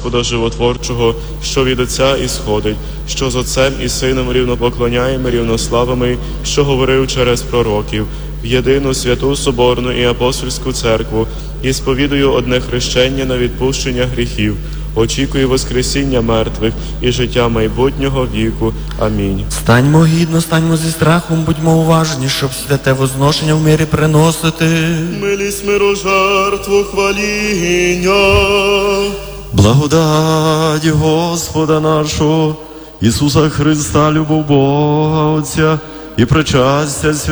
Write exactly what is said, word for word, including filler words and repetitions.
Господа Животворчого, що від Отця ісходить, що з Отцем і Сином рівнопоклоняємо, рівнославимо, що говорив через пророків, в єдину святу Соборну і Апостольську Церкву, і сповідую одне хрещення на відпущення гріхів, очікую воскресіння мертвих і життя майбутнього віку. Амінь. Станьмо гідно, станьмо зі страхом, будьмо уважні, щоб святе возношення в мирі приносити. Милість миру жертву хваління. Благодать Господа нашого, Ісуса Христа, любов Бога Отця і причастя святого